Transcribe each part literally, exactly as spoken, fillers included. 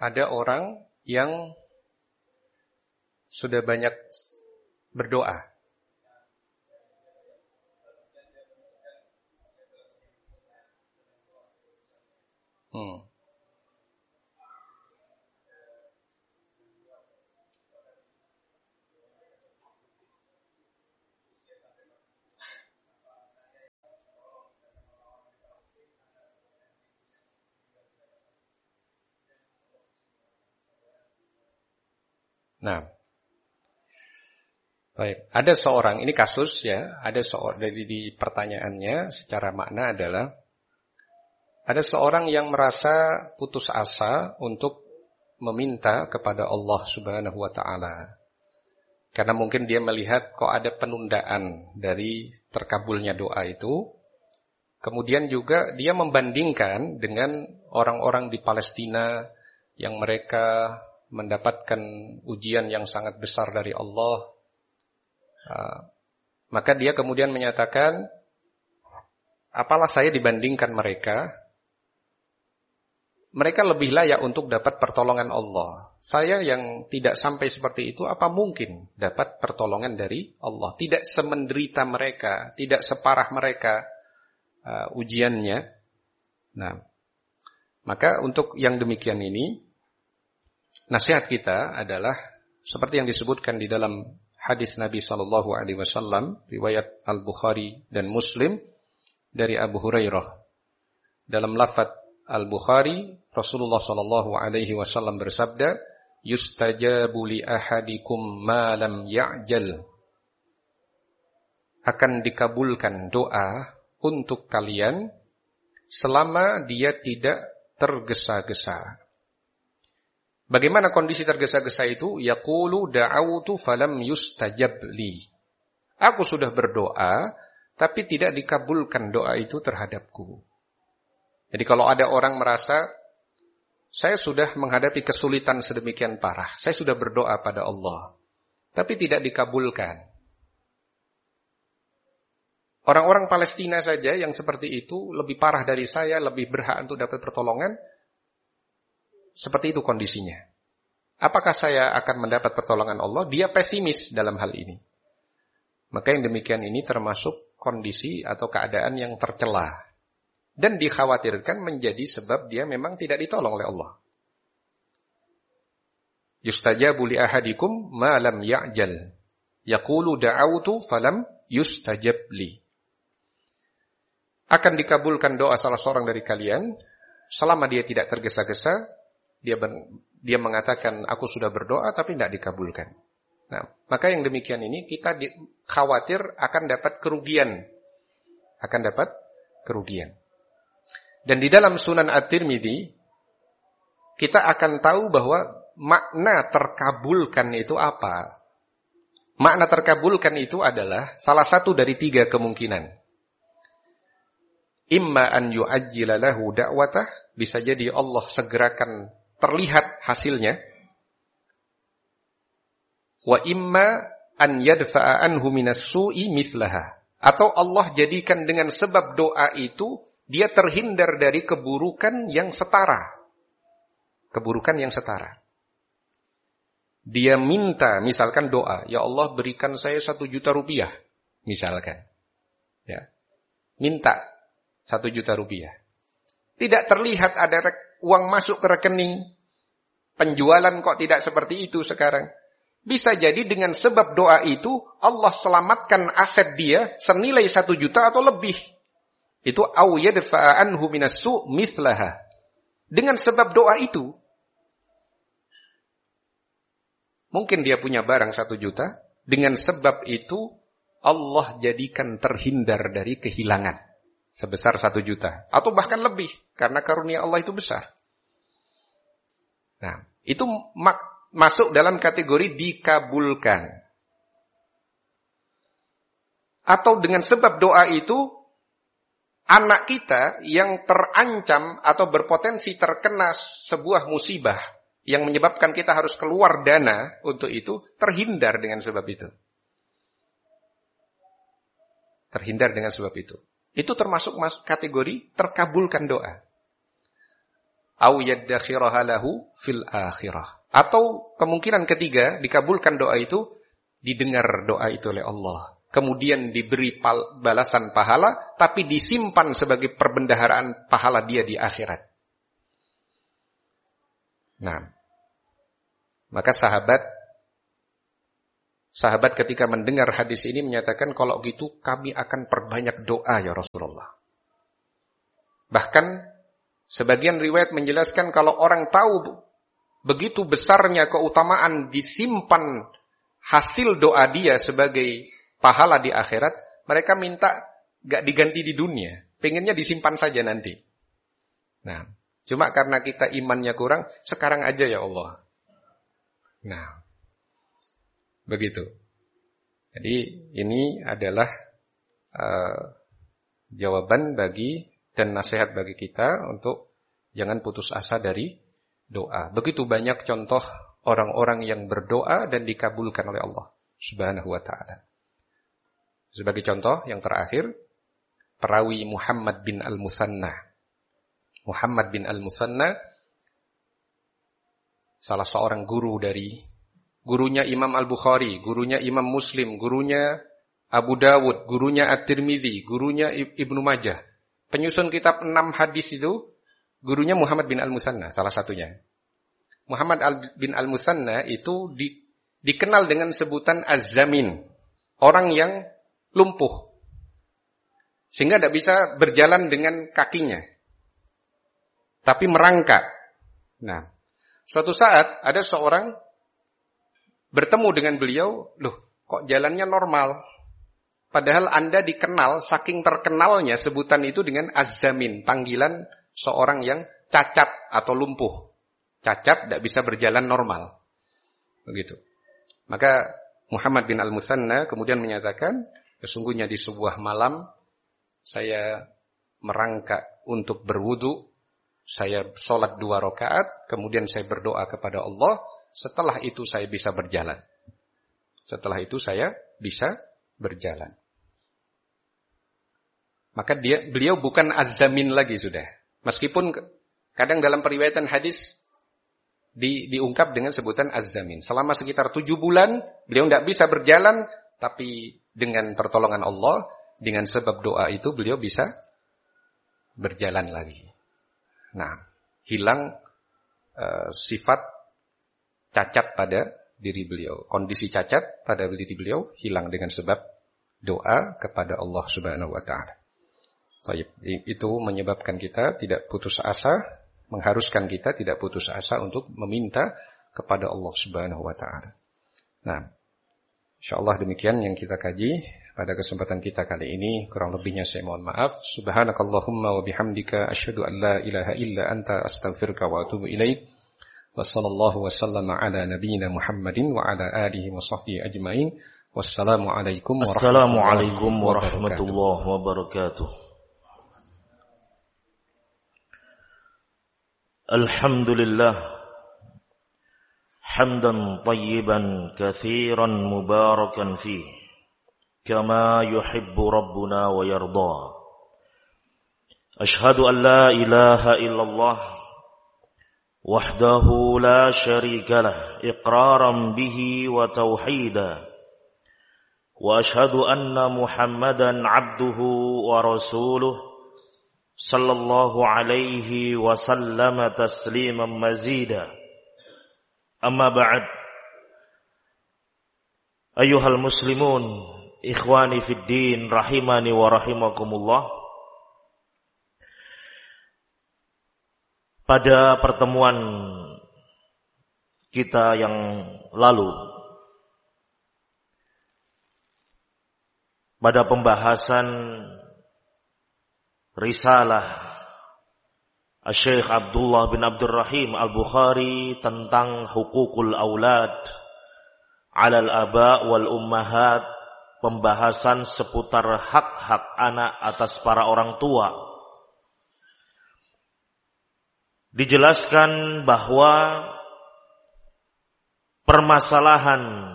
ada orang yang sudah banyak berdoa. Hmm. Nah, baik. Ada seorang, ini kasus ya, ada seorang dari di pertanyaannya secara makna adalah ada seorang yang merasa putus asa untuk meminta kepada Allah Subhanahu wa taala. Karena mungkin dia melihat kok ada penundaan dari terkabulnya doa itu. Kemudian juga dia membandingkan dengan orang-orang di Palestina yang mereka mendapatkan ujian yang sangat besar dari Allah. Uh, maka dia kemudian menyatakan, apalah saya dibandingkan mereka? Mereka lebih layak untuk dapat pertolongan Allah. Saya yang tidak sampai seperti itu, apa mungkin dapat pertolongan dari Allah? Tidak semenderita mereka, tidak separah mereka uh, ujiannya. Nah, maka untuk yang demikian ini, nasihat kita adalah seperti yang disebutkan di dalam hadis Nabi sallallahu alaihi wasallam, riwayat Al-Bukhari dan Muslim dari Abu Hurairah. Dalam lafaz Al-Bukhari, Rasulullah sallallahu alaihi wasallam bersabda, "Yustajabu li ahadikum ma lam ya'jal." Akan dikabulkan doa untuk kalian selama dia tidak tergesa-gesa. Bagaimana kondisi tergesa-gesa itu? Yaqulu da'autu falam yustajab li. Aku sudah berdoa, tapi tidak dikabulkan doa itu terhadapku. Jadi kalau ada orang merasa, saya sudah menghadapi kesulitan sedemikian parah, saya sudah berdoa pada Allah, tapi tidak dikabulkan. Orang-orang Palestina saja yang seperti itu, lebih parah dari saya, lebih berhak untuk dapat pertolongan. Seperti itu kondisinya. Apakah saya akan mendapat pertolongan Allah? Dia pesimis dalam hal ini. Maka yang demikian ini termasuk kondisi atau keadaan yang tercela. Dan dikhawatirkan menjadi sebab dia memang tidak ditolong oleh Allah. Yustajabu li ahadikum ma lam ya'jal. Yaqulu da'autu falam yustajab li. Akan dikabulkan doa salah seorang dari kalian selama dia tidak tergesa-gesa. Dia ber, dia mengatakan aku sudah berdoa tapi tidak dikabulkan. Nah, maka yang demikian ini kita di, khawatir akan dapat kerugian. Akan dapat kerugian. Dan di dalam Sunan At-Tirmidzi kita akan tahu bahwa makna terkabulkan itu apa? Makna terkabulkan itu adalah salah satu dari tiga kemungkinan. Imma an yu'ajjila lahu da'watah, bisa jadi Allah segerakan terlihat hasilnya. Wa imma an yadfa'a anhu minas su'i mithlaha. Atau Allah jadikan dengan sebab doa itu dia terhindar dari keburukan yang setara. Keburukan yang setara. Dia minta misalkan doa, ya Allah berikan saya satu juta rupiah. Misalkan. Ya. Minta satu juta rupiah. Tidak terlihat ada uang masuk ke rekening. Penjualan kok tidak seperti itu sekarang. Bisa jadi dengan sebab doa itu Allah selamatkan aset dia senilai satu juta atau lebih. Itu au yadfa'a anhu minas su' mithlaha. Dengan sebab doa itu mungkin dia punya barang satu juta. Dengan sebab itu Allah jadikan terhindar dari kehilangan sebesar satu juta. Atau bahkan lebih. Karena karunia Allah itu besar. Nah, itu mak- masuk dalam kategori dikabulkan. Atau dengan sebab doa itu, anak kita yang terancam atau berpotensi terkena sebuah musibah yang menyebabkan kita harus keluar dana untuk itu, terhindar dengan sebab itu. Terhindar dengan sebab itu. Itu termasuk mas kategori terkabulkan doa. au yaddakhiraha lahu fil akhirah. Atau kemungkinan ketiga, dikabulkan doa itu, didengar doa itu oleh Allah. Kemudian diberi pal- balasan pahala, tapi disimpan sebagai perbendaharaan pahala dia di akhirat. Nah, maka sahabat, sahabat ketika mendengar hadis ini menyatakan, kalau gitu kami akan perbanyak doa ya Rasulullah. Bahkan sebagian riwayat menjelaskan kalau orang tahu begitu besarnya keutamaan disimpan hasil doa dia sebagai pahala di akhirat, mereka minta gak diganti di dunia, pengennya disimpan saja nanti. Nah, cuma karena kita imannya kurang, sekarang aja ya Allah. Nah, begitu. Jadi ini adalah uh, jawaban bagi dan nasihat bagi kita untuk jangan putus asa dari doa. Begitu banyak contoh orang-orang yang berdoa dan dikabulkan oleh Allah Subhanahu wa ta'ala. Sebagai contoh yang terakhir, perawi Muhammad bin Al-Musanna. Muhammad bin Al-Musanna salah seorang guru dari gurunya Imam Al-Bukhari, gurunya Imam Muslim, gurunya Abu Dawud, gurunya At-Tirmidzi, gurunya Ibnu Majah. Penyusun kitab enam hadis itu gurunya Muhammad bin Al-Musanna, salah satunya. Muhammad bin Al-Musanna itu di, dikenal dengan sebutan Az-Zamin, orang yang lumpuh, sehingga tidak bisa berjalan dengan kakinya, tapi merangkak. Nah, suatu saat ada seorang bertemu dengan beliau, loh kok jalannya normal? Padahal Anda dikenal, saking terkenalnya sebutan itu dengan Az-Zamin, panggilan seorang yang cacat atau lumpuh. Cacat, tidak bisa berjalan normal. Begitu. Maka Muhammad bin Al-Musanna kemudian menyatakan, sesungguhnya di sebuah malam saya merangkak untuk berwudu, saya sholat dua rakaat, kemudian saya berdoa kepada Allah, setelah itu saya bisa berjalan. Setelah itu saya bisa berjalan. Maka dia beliau bukan Az-Zamin lagi sudah. Meskipun kadang dalam periwayatan hadis di, diungkap dengan sebutan Az-Zamin. Selama sekitar tujuh bulan beliau tidak bisa berjalan, tapi dengan pertolongan Allah, dengan sebab doa itu beliau bisa berjalan lagi. Nah, hilang uh, sifat cacat pada diri beliau. Kondisi cacat pada diri beliau hilang dengan sebab doa kepada Allah Subhanahu wa ta'ala. Itu menyebabkan kita tidak putus asa, mengharuskan kita tidak putus asa untuk meminta kepada Allah Subhanahu wa ta'ala. Nah, insyaallah demikian yang kita kaji pada kesempatan kita kali ini. Kurang lebihnya saya mohon maaf. Subhanakallahumma wa bihamdika asyhadu an la ilaha illa anta astaghfiruka wa atubu ilaik. Wa sallallahu wa sallama ala nabiyyina Muhammadin wa ala alihi wa sahbihi ajmain. Wassalamu alaikum warahmatullahi wabarakatuh. Alhamdulillah hamdan tayyiban katsiran mubarakan fihi kama yuhibbu rabbuna wa yarda. Ashhadu an la ilaha illallah wahdahu la syarika lah iqraran bihi wa tauhida. Wa ashhadu anna Muhammadan abduhu wa rasuluh sallallahu alaihi wa sallam tasliman mazida. Amma ba'd. Ayyuhal muslimun, ikhwani fid din, rahimani wa rahimakumullah. Pada pertemuan kita yang lalu, pada pembahasan risalah Syekh Abdullah bin Abdurrahim Al-Bukhari tentang hukukul aulad 'alal aba wal ummahat, pembahasan seputar hak-hak anak atas para orang tua. Dijelaskan bahwa permasalahan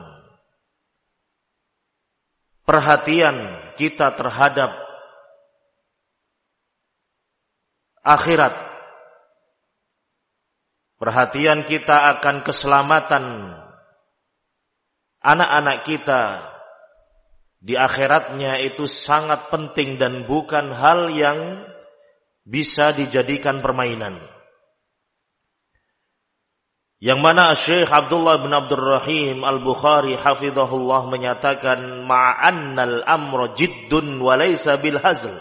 perhatian kita terhadap akhirat perhatian kita akan keselamatan anak-anak kita di akhiratnya itu sangat penting dan bukan hal yang bisa dijadikan permainan. Yang mana Syekh Abdullah bin Abdul Rahim Al-Bukhari hafizahullah menyatakan ma'annal amra jiddun wa laysa bil hazl,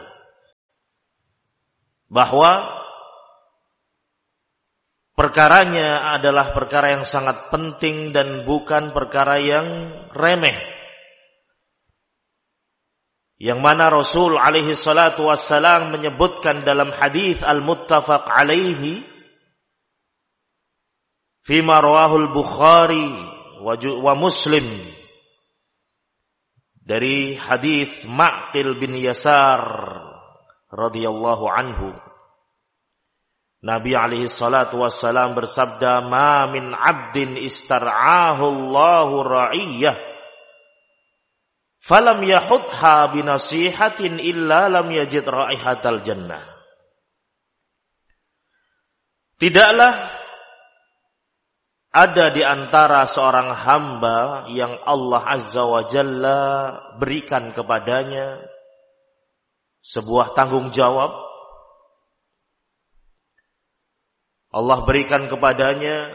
bahwa perkaranya adalah perkara yang sangat penting dan bukan perkara yang remeh. Yang mana Rasul alaihi salatu wassalam menyebutkan dalam hadis al-muttafaq alaihi fima rawahul Bukhari wa Muslim dari hadis Ma'qil bin Yasar radhiyallahu anhu, Nabi alaihi salatu wassalam bersabda, ma min abdin istar'ahu Allahu ra'iyyah falam yahudha binasihatin illa lam yajid raihatal jannah. Tidaklah ada di antara seorang hamba yang Allah Azza wa Jalla berikan kepadanya sebuah tanggung jawab. Allah berikan kepadanya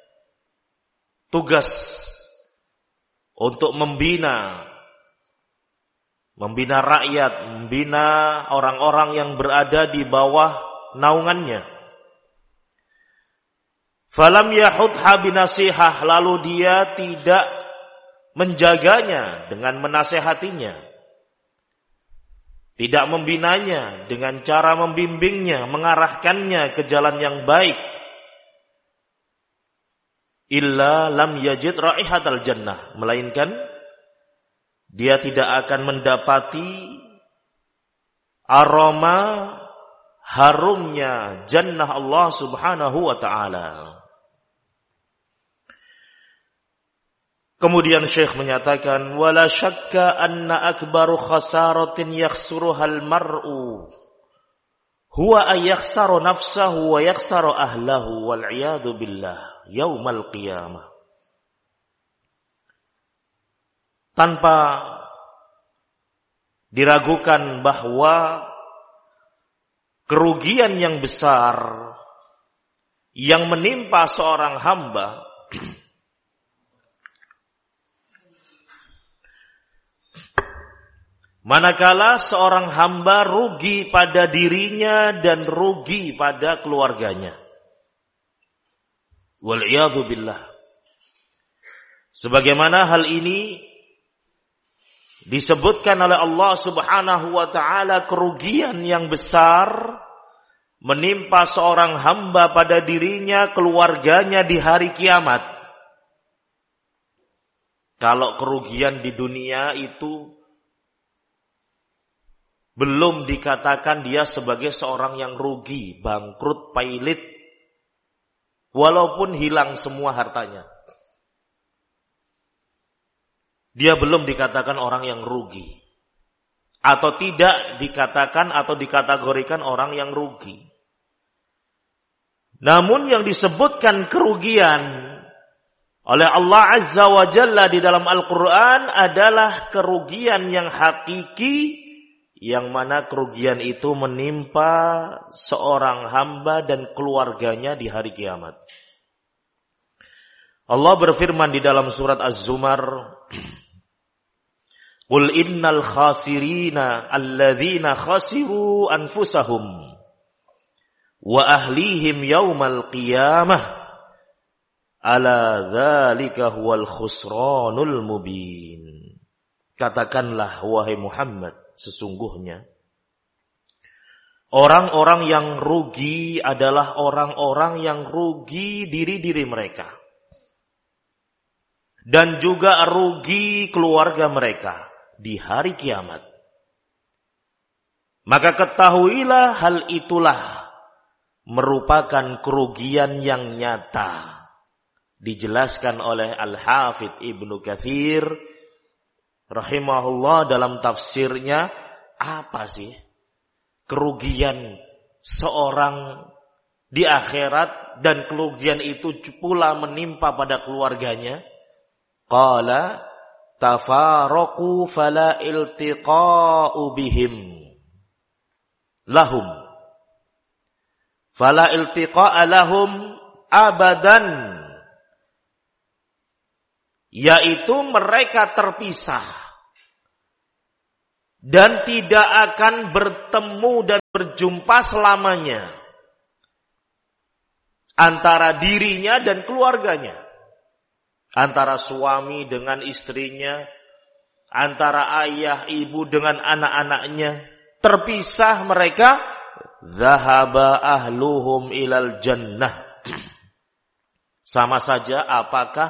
tugas untuk membina membina rakyat, membina orang-orang yang berada di bawah naungannya. Falam yahudha binasihah, lalu dia tidak menjaganya dengan menasehatinya, tidak membinanya dengan cara membimbingnya, mengarahkannya ke jalan yang baik. Illa lam yajid raihatal jannah, melainkan dia tidak akan mendapati aroma harumnya jannah Allah Subhanahu wa ta'ala. Kemudian Syekh menyatakan, wala syakka anna akbaru khasaratin yakhsuruhal mar'u huwa ayakhsaru nafsahu wa yakhsaru ahlahu wal iyadu billah yaumal qiyamah. Tanpa diragukan bahwa kerugian yang besar yang menimpa seorang hamba manakala seorang hamba rugi pada dirinya dan rugi pada keluarganya. Wal'iyadhu billah. Sebagaimana hal ini disebutkan oleh Allah Subhanahu wa ta'ala, kerugian yang besar menimpa seorang hamba pada dirinya, keluarganya di hari kiamat. Kalau kerugian di dunia itu belum dikatakan dia sebagai seorang yang rugi, bangkrut, pailit, walaupun hilang semua hartanya. Dia belum dikatakan orang yang rugi. Atau tidak dikatakan atau dikategorikan orang yang rugi. Namun yang disebutkan kerugian oleh Allah Azza wa Jalla di dalam Al-Quran adalah kerugian yang hakiki, yang mana kerugian itu menimpa seorang hamba dan keluarganya di hari kiamat. Allah berfirman di dalam surat Az-Zumar, Qul innal khasirina alladzina khasiru anfusahum wa ahlihim yaumal qiyamah ala dzalika huwal khusranul mubin. Katakanlah wahai Muhammad, sesungguhnya orang-orang yang rugi adalah orang-orang yang rugi diri-diri mereka dan juga rugi keluarga mereka di hari kiamat. Maka ketahuilah hal itulah merupakan kerugian yang nyata. Dijelaskan oleh Al-Hafidh Ibnu Katsir rahimahullah dalam tafsirnya, apa sih kerugian seorang di akhirat dan kerugian itu pula menimpa pada keluarganya? Qala tafaraqu fala iltiqa'u bihim lahum fala iltiqa'a lahum abadan, yaitu mereka terpisah dan tidak akan bertemu dan berjumpa selamanya antara dirinya dan keluarganya, antara suami dengan istrinya, antara ayah ibu dengan anak-anaknya, terpisah mereka. Dhahaba ahluhum ilal jannah. Sama saja apakah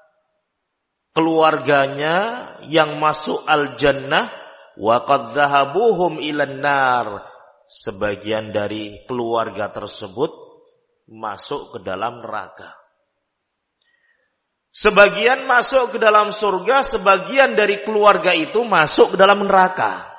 keluarganya yang masuk al-jannah wa qad dhahabuhum ilan nar, sebagian dari keluarga tersebut masuk ke dalam neraka. Sebagian masuk ke dalam surga, sebagian dari keluarga itu masuk ke dalam neraka.